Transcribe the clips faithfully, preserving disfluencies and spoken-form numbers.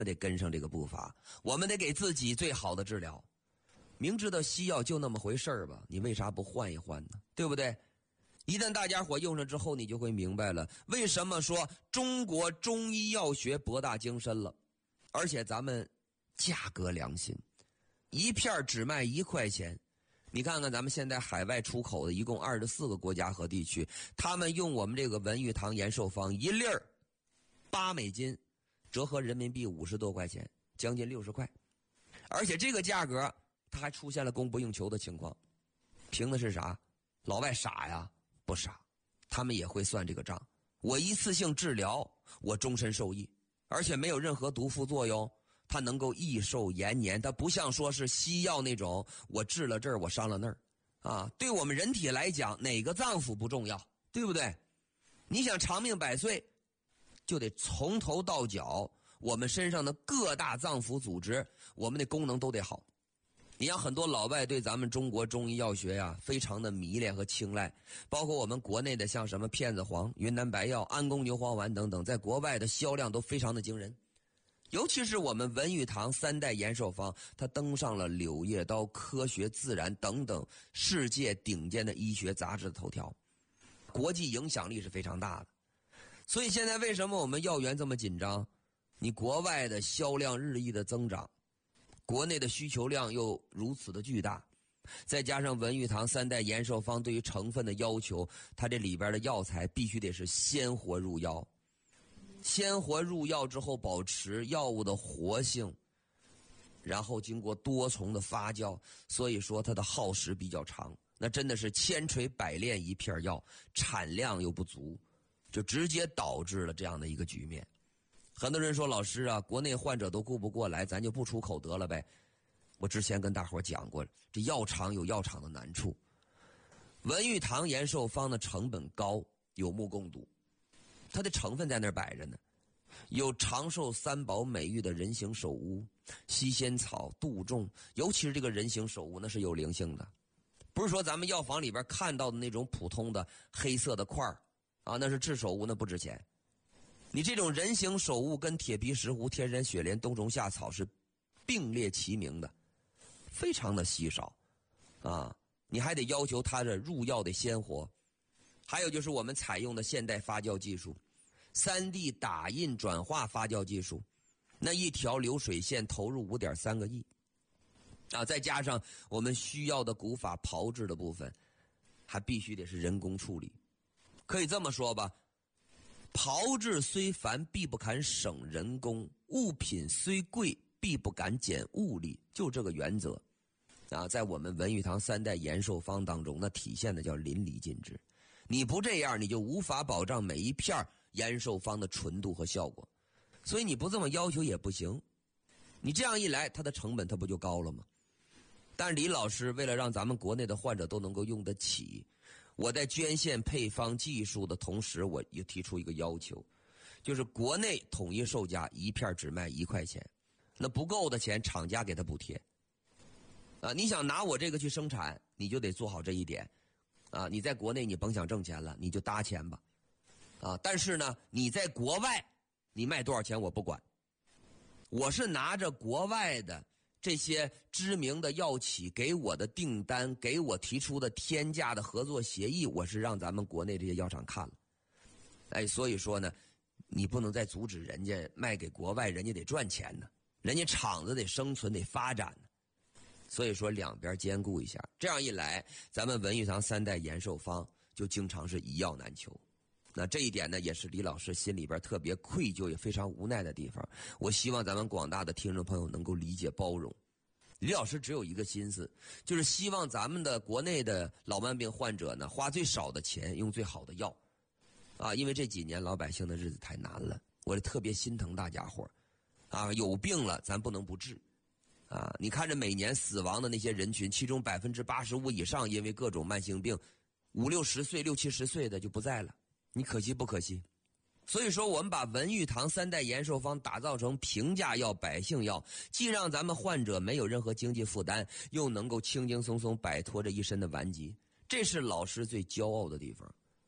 得跟上这个步伐，我们得给自己最好的治疗。明知道西药就那么回事儿吧，你为啥不换一换呢？对不对？一旦大家伙用上之后，你就会明白了，为什么说中国中医药学博大精深了，而且咱们价格良心，一片只卖一块钱。你看看咱们现在海外出口的一共二十四个国家和地区，他们用我们这个文玉堂延寿方一粒儿八美金，折合人民币五十多块钱，将近六十块。而且这个价格它还出现了供不应求的情况，凭的是啥？老外傻呀？不傻，他们也会算这个账。我一次性治疗，我终身受益，而且没有任何毒副作用，它能够益寿延年。它不像说是西药那种，我治了这儿我伤了那儿啊。对我们人体来讲，哪个脏腑不重要，对不对？你想长命百岁，就得从头到脚我们身上的各大脏腑组织，我们的功能都得好。你像很多老外对咱们中国中医药学呀、啊、非常的迷恋和青睐，包括我们国内的像什么片子黄、云南白药、安宫牛黄丸等等，在国外的销量都非常的惊人。尤其是我们文玉堂三代延寿方，它登上了《柳叶刀》、《科学自然》等等世界顶尖的医学杂志的头条，国际影响力是非常大的。所以现在为什么我们药源这么紧张？你国外的销量日益的增长，国内的需求量又如此的巨大，再加上文玉堂三代延寿方对于成分的要求，它这里边的药材必须得是鲜活入药，鲜活入药之后保持药物的活性，然后经过多重的发酵，所以说它的耗时比较长。那真的是千锤百炼一片药，产量又不足，就直接导致了这样的一个局面。很多人说老师啊，国内患者都顾不过来，咱就不出口得了呗。我之前跟大伙讲过了，这药厂有药厂的难处。文玉堂延寿方的成本高，有目共睹，它的成分在那儿摆着呢，有长寿三宝美誉的人形首乌、西仙草、杜仲，尤其是这个人形首乌，那是有灵性的，不是说咱们药房里边看到的那种普通的黑色的块儿啊，那是制首乌，那不值钱。你这种人形首乌跟铁皮石斛、天山雪莲、冬虫夏草是并列齐名的，非常的稀少啊！你还得要求它的入药的鲜活，还有就是我们采用的现代发酵技术， 三 D 打印转化发酵技术，那一条流水线投入 五点三个亿啊，再加上我们需要的古法炮制的部分，还必须得是人工处理。可以这么说吧，炮制虽繁，必不敢省人工；物品虽贵，必不敢减物力。就这个原则啊，在我们文玉堂三代延寿方当中，那体现的叫淋漓尽致。你不这样，你就无法保障每一片延寿方的纯度和效果。所以你不这么要求也不行。你这样一来，它的成本它不就高了吗？但是李老师为了让咱们国内的患者都能够用得起，我在捐献配方技术的同时，我也提出一个要求，就是国内统一售价一片只卖一块钱，那不够的钱厂家给他补贴啊！你想拿我这个去生产，你就得做好这一点啊！你在国内你甭想挣钱了，你就搭钱吧啊！但是呢，你在国外你卖多少钱我不管，我是拿着国外的这些知名的药企给我的订单，给我提出的天价的合作协议，我是让咱们国内这些药厂看了。哎，所以说呢，你不能再阻止人家卖给国外，人家得赚钱呢，人家厂子得生存得发展呢。所以说两边兼顾一下，这样一来，咱们文玉堂三代延寿方就经常是一药难求。那这一点呢，也是李老师心里边特别愧疚也非常无奈的地方。我希望咱们广大的听众朋友能够理解包容。李老师只有一个心思，就是希望咱们的国内的老慢病患者呢，花最少的钱用最好的药啊，因为这几年老百姓的日子太难了，我特别心疼大家伙啊，有病了咱不能不治啊！你看着每年死亡的那些人群，其中百分之八十五以上因为各种慢性病，五六十岁、六七十岁的就不在了。你可惜不可惜？所以说我们把文玉堂三代延寿方打造成平价药、百姓药，既让咱们患者没有任何经济负担，又能够轻轻松松摆脱这一身的顽疾，这是老师最骄傲的地方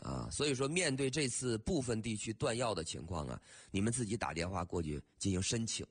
啊，所以说面对这次部分地区断药的情况啊，你们自己打电话过去进行申请